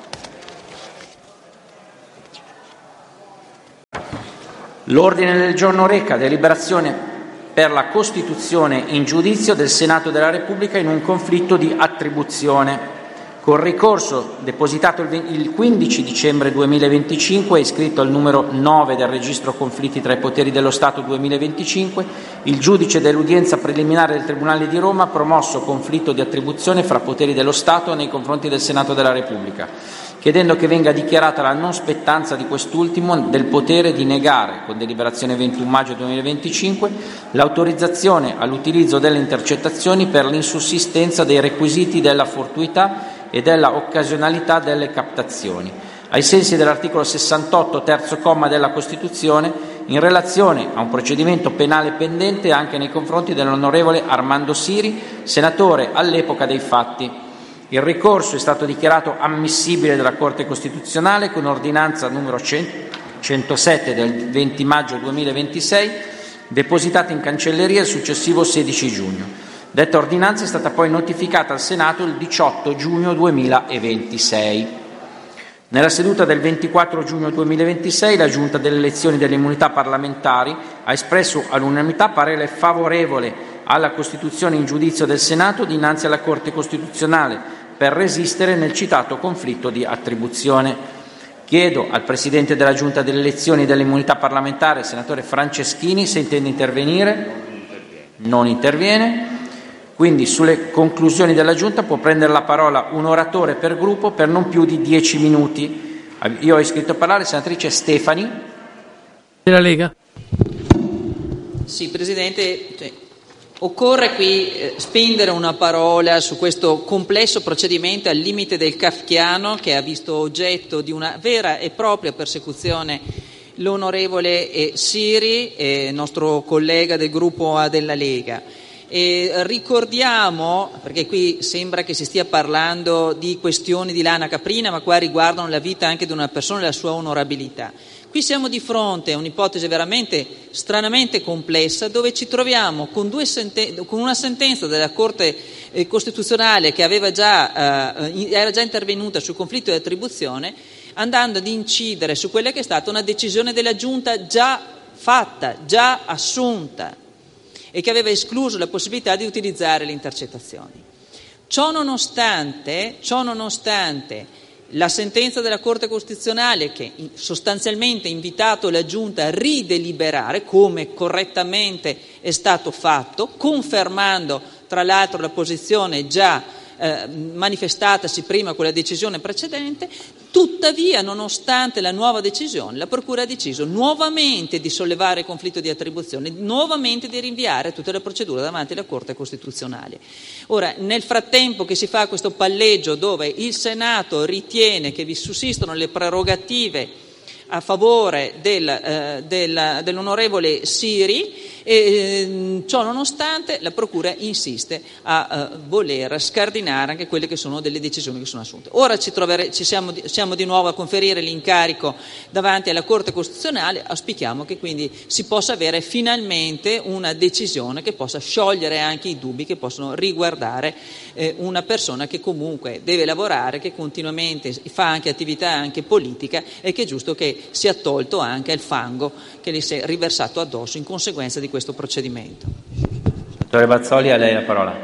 L'ordine del giorno reca deliberazione per la costituzione in giudizio del Senato della Repubblica in un conflitto di attribuzione. Col ricorso depositato il quindici dicembre duemilaventicinque, iscritto al numero nove del registro conflitti tra i poteri dello Stato duemilaventicinque, il giudice dell'udienza preliminare del Tribunale di Roma ha promosso conflitto di attribuzione fra poteri dello Stato nei confronti del Senato della Repubblica, chiedendo che venga dichiarata la non spettanza di quest'ultimo del potere di negare, con deliberazione ventuno maggio duemilaventicinque, l'autorizzazione all'utilizzo delle intercettazioni per l'insussistenza dei requisiti della fortuità e della occasionalità delle captazioni, ai sensi dell'articolo sessantotto terzo comma della Costituzione, in relazione a un procedimento penale pendente anche nei confronti dell'onorevole Armando Siri, senatore all'epoca dei fatti. Il ricorso è stato dichiarato ammissibile dalla Corte Costituzionale con ordinanza numero centosette del venti maggio duemilaventisei, depositata in cancelleria il successivo sedici giugno. Detta ordinanza è stata poi notificata al Senato il diciotto giugno duemilaventisei. Nella seduta del ventiquattro giugno duemilaventisei la Giunta delle elezioni e delle immunità parlamentari ha espresso all'unanimità parere favorevole alla costituzione in giudizio del Senato dinanzi alla Corte Costituzionale per resistere nel citato conflitto di attribuzione. Chiedo al Presidente della Giunta delle elezioni e delle immunità parlamentari, senatore Franceschini, se intende intervenire. Non interviene. Quindi sulle conclusioni della Giunta può prendere la parola un oratore per gruppo per non più di dieci minuti. Io ho iscritto a parlare senatrice Stefani. Della Lega. Sì, Presidente, cioè, occorre qui eh, spendere una parola su questo complesso procedimento al limite del kafkiano che ha visto oggetto di una vera e propria persecuzione l'onorevole eh, Siri, eh, nostro collega del gruppo A della Lega. E ricordiamo, perché qui sembra che si stia parlando di questioni di lana caprina, ma qua riguardano la vita anche di una persona e la sua onorabilità. Qui siamo di fronte a un'ipotesi veramente stranamente complessa, dove ci troviamo con, due senten- con una sentenza della Corte eh, Costituzionale che aveva già, eh, era già intervenuta sul conflitto di attribuzione, andando ad incidere su quella che è stata una decisione della Giunta già fatta, già assunta, e che aveva escluso la possibilità di utilizzare le intercettazioni. Ciò nonostante, ciò nonostante la sentenza della Corte Costituzionale, che sostanzialmente ha invitato la Giunta a rideliberare, come correttamente è stato fatto, confermando tra l'altro la posizione già eh, manifestatasi prima con la decisione precedente, tuttavia, nonostante la nuova decisione, la Procura ha deciso nuovamente di sollevare il conflitto di attribuzione, nuovamente di rinviare tutta la procedura davanti alla Corte Costituzionale. Ora, nel frattempo che si fa questo palleggio dove il Senato ritiene che vi sussistono le prerogative a favore del, eh, del, dell'onorevole Siri, e eh, ciò nonostante la Procura insiste a eh, voler scardinare anche quelle che sono delle decisioni che sono assunte. Ora ci, trovere, ci siamo, siamo di nuovo a conferire l'incarico davanti alla Corte Costituzionale, auspichiamo che quindi si possa avere finalmente una decisione che possa sciogliere anche i dubbi che possono riguardare eh, una persona che comunque deve lavorare, che continuamente fa anche attività anche politica e che è giusto che sia tolto anche il fango che gli si è riversato addosso in conseguenza di questo procedimento. Senatore Bazzoli, a lei la parola.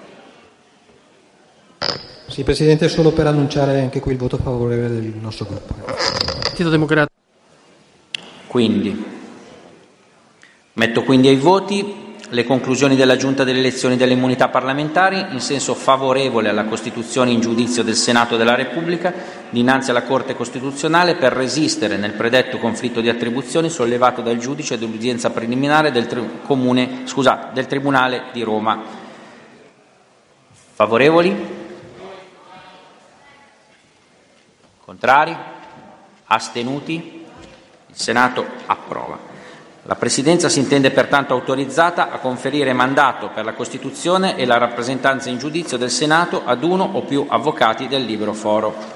Sì, Presidente, solo per annunciare anche qui il voto favorevole del nostro gruppo. Partito Democratico. Quindi, metto quindi ai voti le conclusioni della Giunta delle elezioni e delle immunità parlamentari in senso favorevole alla costituzione in giudizio del Senato della Repubblica dinanzi alla Corte Costituzionale per resistere nel predetto conflitto di attribuzioni sollevato dal giudice dell'udienza preliminare del, tri- comune, scusa, del Tribunale di Roma. Favorevoli? Contrari? Astenuti? Il Senato approva. La Presidenza si intende pertanto autorizzata a conferire mandato per la costituzione e la rappresentanza in giudizio del Senato ad uno o più avvocati del libero foro.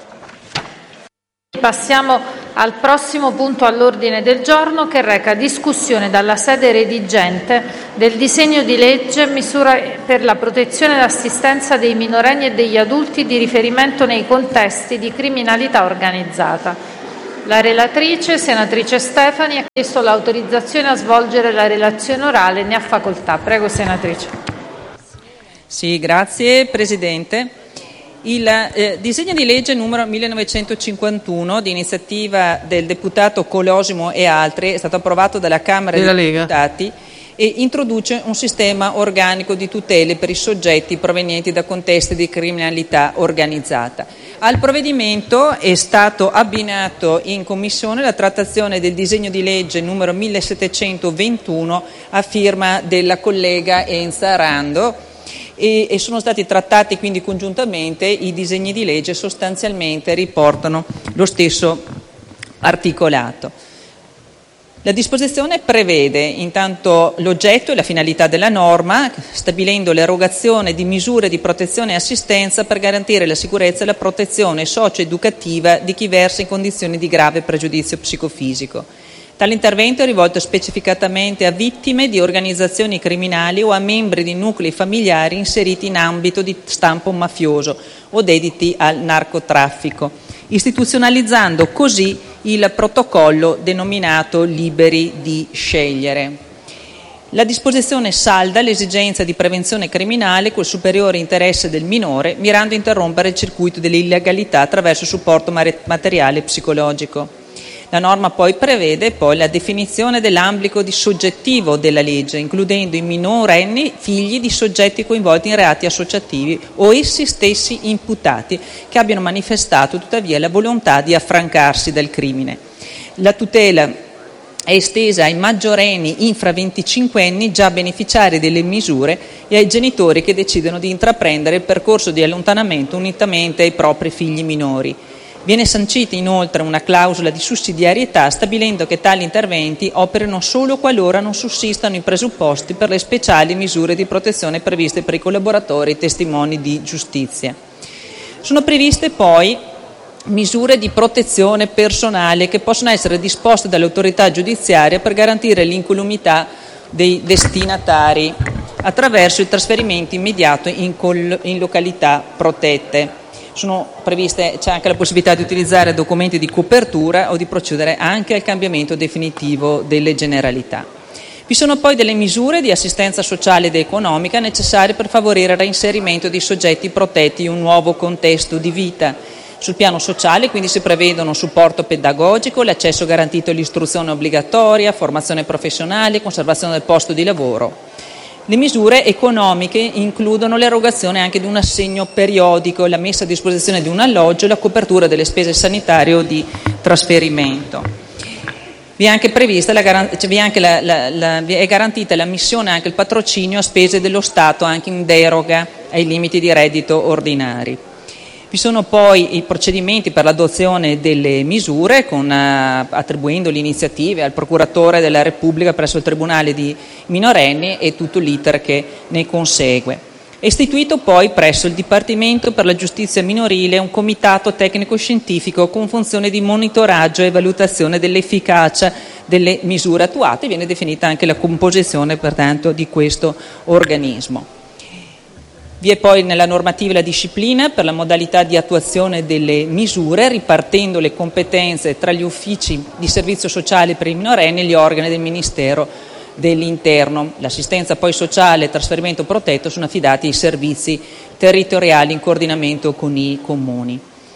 Passiamo al prossimo punto all'ordine del giorno, che reca discussione dalla sede redigente del disegno di legge misura per la protezione e l'assistenza dei minorenni e degli adulti di riferimento nei contesti di criminalità organizzata. La relatrice, senatrice Stefani, ha chiesto l'autorizzazione a svolgere la relazione orale. Ne ha facoltà. Prego, senatrice. Sì, grazie Presidente. Il eh, disegno di legge numero millenovecentocinquantuno di iniziativa del deputato Colosimo e altri è stato approvato dalla Camera dei Lega. Deputati e introduce un sistema organico di tutele per i soggetti provenienti da contesti di criminalità organizzata. Al provvedimento è stato abbinato in Commissione la trattazione del disegno di legge numero millesettecentoventuno a firma della collega Enza Rando, e, e sono stati trattati quindi congiuntamente. I disegni di legge sostanzialmente riportano lo stesso articolato. La disposizione prevede intanto l'oggetto e la finalità della norma, stabilendo l'erogazione di misure di protezione e assistenza per garantire la sicurezza e la protezione socio-educativa di chi versa in condizioni di grave pregiudizio psicofisico. Tale intervento è rivolto specificatamente a vittime di organizzazioni criminali o a membri di nuclei familiari inseriti in ambito di stampo mafioso o dediti al narcotraffico, istituzionalizzando così il protocollo denominato Liberi di scegliere. La disposizione salda l'esigenza di prevenzione criminale col superiore interesse del minore, mirando a interrompere il circuito dell'illegalità attraverso il supporto materiale e psicologico. La norma poi prevede poi la definizione dell'ambito di soggettivo della legge, includendo i minorenni figli di soggetti coinvolti in reati associativi o essi stessi imputati che abbiano manifestato tuttavia la volontà di affrancarsi dal crimine. La tutela è estesa ai maggiorenni infra venticinque anni già beneficiari delle misure e ai genitori che decidono di intraprendere il percorso di allontanamento unitamente ai propri figli minori. Viene sancita inoltre una clausola di sussidiarietà, stabilendo che tali interventi operino solo qualora non sussistano i presupposti per le speciali misure di protezione previste per i collaboratori e i testimoni di giustizia. Sono previste poi misure di protezione personale che possono essere disposte dall'autorità giudiziaria per garantire l'incolumità dei destinatari attraverso il trasferimento immediato in, col- in località protette. Sono previste, c'è anche la possibilità di utilizzare documenti di copertura o di procedere anche al cambiamento definitivo delle generalità. Vi sono poi delle misure di assistenza sociale ed economica necessarie per favorire il reinserimento dei soggetti protetti in un nuovo contesto di vita. Sul piano sociale quindi si prevedono supporto pedagogico, l'accesso garantito all'istruzione obbligatoria, formazione professionale, conservazione del posto di lavoro. Le misure economiche includono l'erogazione anche di un assegno periodico, la messa a disposizione di un alloggio e la copertura delle spese sanitarie o di trasferimento. Vi è anche prevista la, vi è, anche la, la, la, è garantita l'ammissione e anche il patrocinio a spese dello Stato anche in deroga ai limiti di reddito ordinari. Vi sono poi i procedimenti per l'adozione delle misure, con, uh, attribuendo le iniziative al procuratore della Repubblica presso il Tribunale di minorenni e tutto l'iter che ne consegue. È istituito poi presso il Dipartimento per la Giustizia Minorile un comitato tecnico-scientifico con funzione di monitoraggio e valutazione dell'efficacia delle misure attuate. Viene definita anche la composizione pertanto di questo organismo. Vi è poi nella normativa la disciplina per la modalità di attuazione delle misure, ripartendo le competenze tra gli uffici di servizio sociale per i minorenni e gli organi del Ministero dell'Interno. L'assistenza poi sociale e il trasferimento protetto sono affidati ai servizi territoriali in coordinamento con i comuni.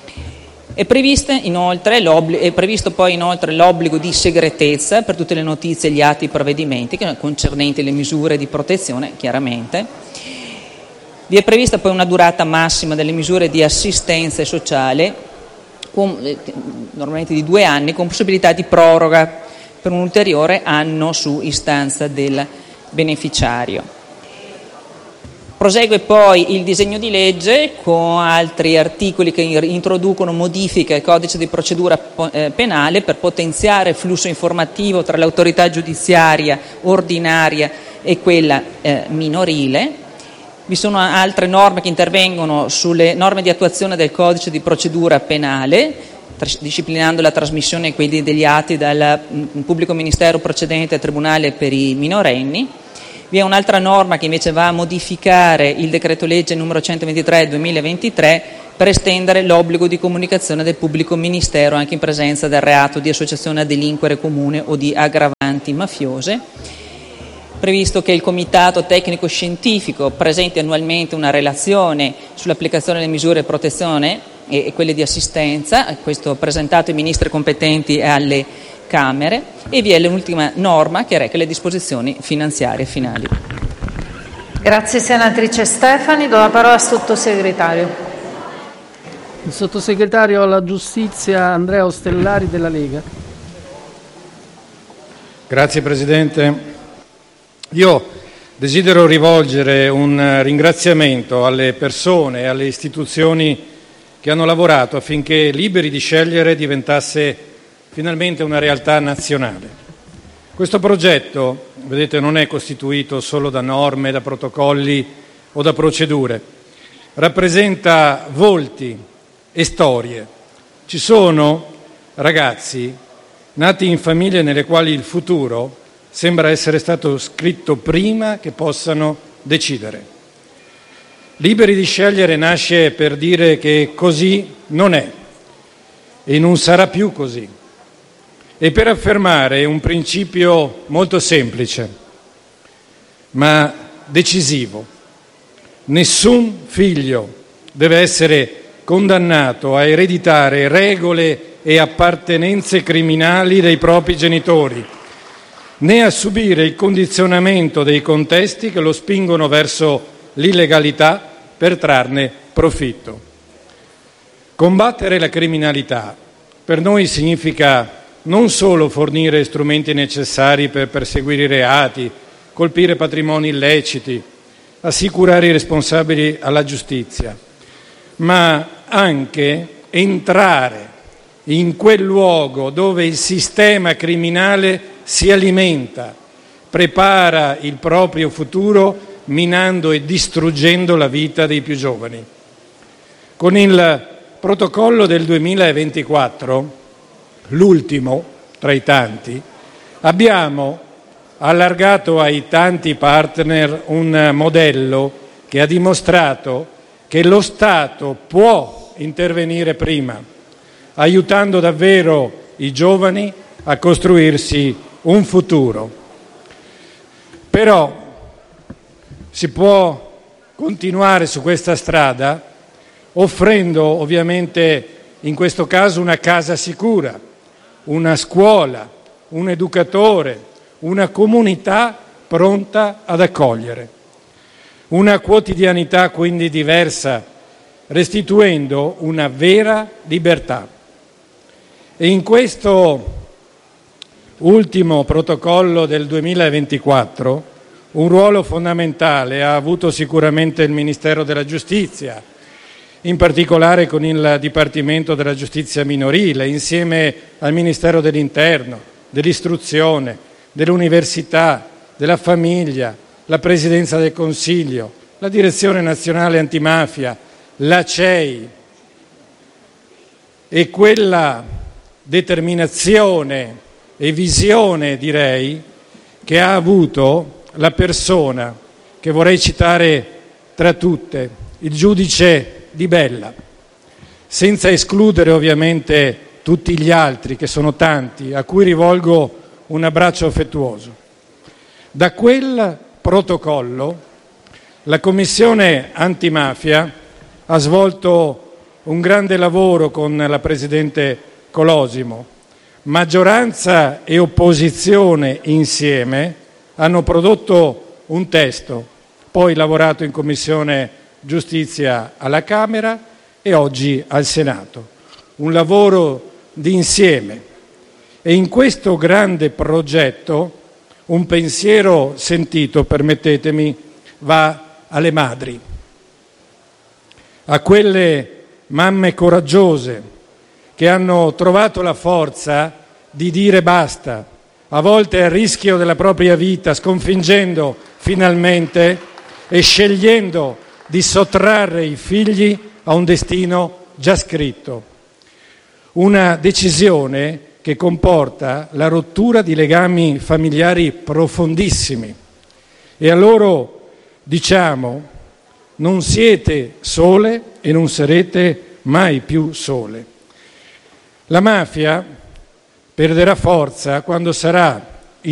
È, inoltre, è previsto poi inoltre l'obbligo di segretezza per tutte le notizie, gli atti e i provvedimenti concernenti le misure di protezione, chiaramente. Vi è prevista poi una durata massima delle misure di assistenza sociale, con, eh, normalmente di due anni, con possibilità di proroga per un ulteriore anno su istanza del beneficiario. Prosegue poi il disegno di legge con altri articoli che introducono modifiche al codice di procedura penale per potenziare il flusso informativo tra l'autorità giudiziaria ordinaria e quella eh, minorile. Vi sono altre norme che intervengono sulle norme di attuazione del codice di procedura penale, disciplinando la trasmissione quindi degli atti dal pubblico ministero procedente al tribunale per i minorenni. Vi è un'altra norma che invece va a modificare il decreto legge numero centoventitré del duemilaventitré per estendere l'obbligo di comunicazione del pubblico ministero anche in presenza del reato di associazione a delinquere comune o di aggravanti mafiose. Previsto che il comitato tecnico scientifico presenti annualmente una relazione sull'applicazione delle misure di protezione e quelle di assistenza, questo presentato ai ministri competenti e alle Camere, e vi è l'ultima norma che reca le disposizioni finanziarie finali. Grazie senatrice Stefani, do la parola al sottosegretario. Il sottosegretario alla giustizia Andrea Ostellari della Lega. Grazie Presidente. Io desidero rivolgere un ringraziamento alle persone e alle istituzioni che hanno lavorato affinché Liberi di Scegliere diventasse finalmente una realtà nazionale. Questo progetto, vedete, non è costituito solo da norme, da protocolli o da procedure, rappresenta volti e storie. Ci sono ragazzi nati in famiglie nelle quali il futuro sembra essere stato scritto prima che possano decidere. Liberi di Scegliere nasce per dire che così non è e non sarà più così, e per affermare un principio molto semplice ma decisivo: nessun figlio deve essere condannato a ereditare regole e appartenenze criminali dei propri genitori, né a subire il condizionamento dei contesti che lo spingono verso l'illegalità per trarne profitto. Combattere la criminalità per noi significa non solo fornire strumenti necessari per perseguire i reati, colpire patrimoni illeciti, assicurare i responsabili alla giustizia, ma anche entrare in quel luogo dove il sistema criminale si alimenta, prepara il proprio futuro minando e distruggendo la vita dei più giovani. Con il protocollo del duemilaventiquattro, l'ultimo tra i tanti, abbiamo allargato ai tanti partner un modello che ha dimostrato che lo Stato può intervenire prima, aiutando davvero i giovani a costruirsi un futuro. Però si può continuare su questa strada offrendo ovviamente in questo caso una casa sicura, una scuola, un educatore, una comunità pronta ad accogliere. Una quotidianità quindi diversa, restituendo una vera libertà. E in questo ultimo protocollo del duemilaventiquattro un ruolo fondamentale ha avuto sicuramente il Ministero della Giustizia, in particolare con il Dipartimento della Giustizia minorile, insieme al Ministero dell'Interno, dell'Istruzione, dell'Università, della Famiglia, la Presidenza del Consiglio, la Direzione Nazionale Antimafia, la C E I, e quella determinazione e visione, direi, che ha avuto la persona che vorrei citare tra tutte, il giudice Di Bella, senza escludere ovviamente tutti gli altri, che sono tanti, a cui rivolgo un abbraccio affettuoso. Da quel protocollo la Commissione antimafia ha svolto un grande lavoro con la Presidente Colosimo. Maggioranza e opposizione insieme hanno prodotto un testo, poi lavorato in Commissione Giustizia alla Camera e oggi al Senato. Un lavoro di insieme. E in questo grande progetto un pensiero sentito, permettetemi, va alle madri, a quelle mamme coraggiose che hanno trovato la forza di dire basta, a volte a rischio della propria vita, sconfiggendo finalmente e scegliendo di sottrarre i figli a un destino già scritto. Una decisione che comporta la rottura di legami familiari profondissimi. E a loro diciamo: non siete sole e non sarete mai più sole. La mafia perderà forza quando sarà